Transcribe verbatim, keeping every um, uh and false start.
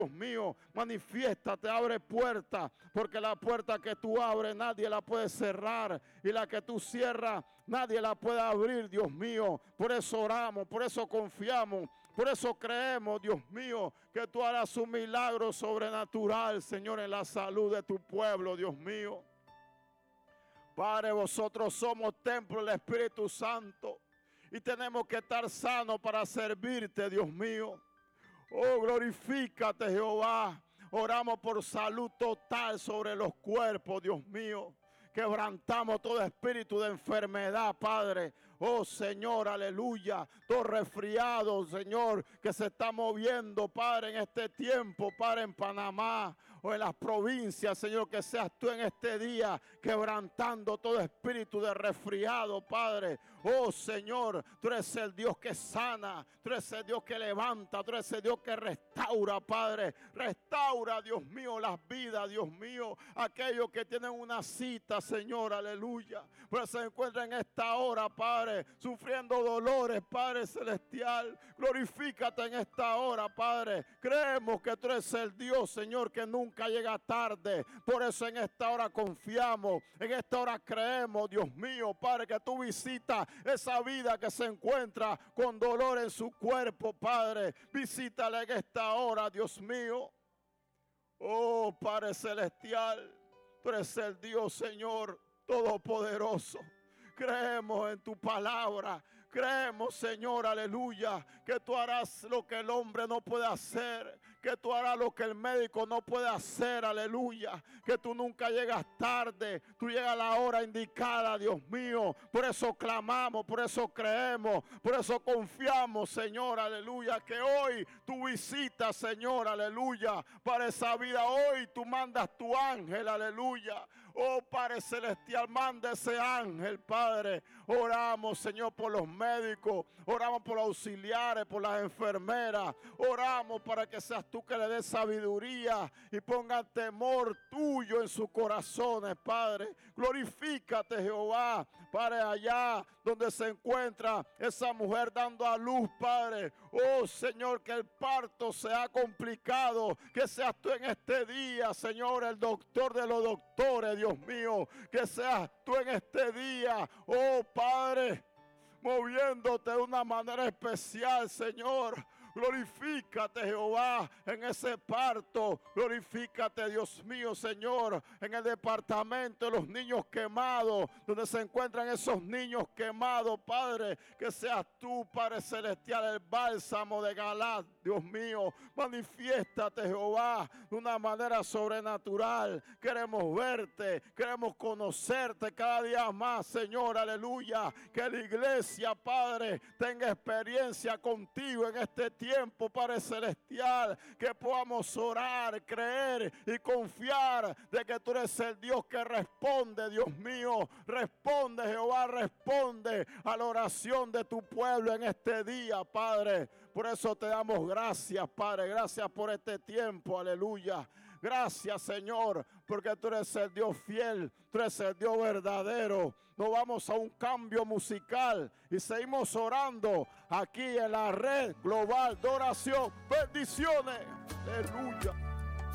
Dios mío, manifiéstate, abre puertas, porque la puerta que tú abres nadie la puede cerrar, y la que tú cierras nadie la puede abrir, Dios mío. Por eso oramos, por eso confiamos, por eso creemos, Dios mío, que tú harás un milagro sobrenatural, Señor, en la salud de tu pueblo, Dios mío. Padre, vosotros somos templo del Espíritu Santo y tenemos que estar sanos para servirte, Dios mío. Oh, glorifícate, Jehová. Oramos por salud total sobre los cuerpos, Dios mío. Quebrantamos todo espíritu de enfermedad, Padre. Oh, Señor, aleluya. Todo resfriado, Señor, que se está moviendo, Padre, en este tiempo, Padre, en Panamá o en las provincias, Señor, que seas tú en este día quebrantando todo espíritu de resfriado, Padre. Oh, Señor, tú eres el Dios que sana, tú eres el Dios que levanta, tú eres el Dios que restaura, Padre. Restaura, Dios mío, las vidas, Dios mío, aquellos que tienen una cita, Señor, aleluya, pero se encuentran en esta hora, Padre, sufriendo dolores, Padre celestial. Glorifícate en esta hora, Padre. Creemos que tú eres el Dios, Señor, que nunca llega tarde. Por eso en esta hora confiamos, en esta hora creemos, Dios mío, Padre, que tú visitas esa vida que se encuentra con dolor en su cuerpo, Padre. Visítale en esta hora, Dios mío. Oh, Padre celestial, tú eres el Dios, Señor, todopoderoso. Creemos en tu palabra. Creemos, Señor, aleluya, que tú harás lo que el hombre no puede hacer, que tú harás lo que el médico no puede hacer, aleluya, que tú nunca llegas tarde, tú llegas a la hora indicada, Dios mío. Por eso clamamos, por eso creemos, por eso confiamos, Señor, aleluya, que hoy tú visitas, Señor, aleluya, para esa vida. Hoy tú mandas tu ángel, aleluya. Oh, Padre celestial, manda ese ángel, Padre. Oramos, Señor, por los médicos, oramos por los auxiliares, por las enfermeras, oramos para que seas tú que le des sabiduría y pongan temor tuyo en sus corazones, Padre. Glorifícate, Jehová, Padre, allá donde se encuentra esa mujer dando a luz, Padre. Oh, Señor, que el parto se ha complicado, que seas tú en este día, Señor, el doctor de los doctores, Dios mío, que seas tú en este día, oh Padre, moviéndote de una manera especial, Señor. Glorifícate, Jehová, en ese parto. Glorifícate, Dios mío, Señor, en el departamento de los niños quemados, donde se encuentran esos niños quemados, Padre. Que seas tú, Padre celestial, el bálsamo de Galaad, Dios mío. Manifiéstate, Jehová, de una manera sobrenatural. Queremos verte, queremos conocerte cada día más, Señor, aleluya. Que la iglesia, Padre, tenga experiencia contigo en este tiempo. tiempo, Padre celestial, que podamos orar, creer y confiar de que tú eres el Dios que responde, Dios mío. Responde, Jehová, responde a la oración de tu pueblo en este día, Padre. Por eso te damos gracias, Padre. Gracias por este tiempo, aleluya. Gracias, Señor, porque tú eres el Dios fiel, tú eres el Dios verdadero. Nos vamos a un cambio musical y seguimos orando aquí en la red global de oración. Bendiciones, aleluya.